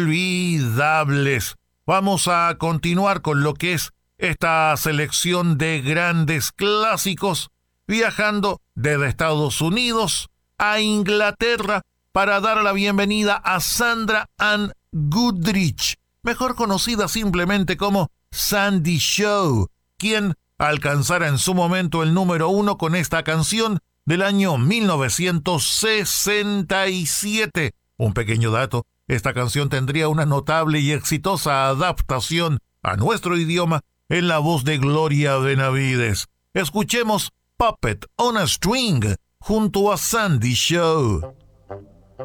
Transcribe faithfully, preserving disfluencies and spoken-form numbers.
inolvidables. Vamos a continuar con lo que es esta selección de grandes clásicos, viajando desde Estados Unidos a Inglaterra para dar la bienvenida a Sandra Ann Goodrich, mejor conocida simplemente como Sandy Shaw, quien alcanzara en su momento el número uno con esta canción del año mil novecientos sesenta y siete. Un pequeño dato, esta canción tendría una notable y exitosa adaptación a nuestro idioma en la voz de Gloria Benavides. Escuchemos Puppet on a String junto a Sandy Shaw.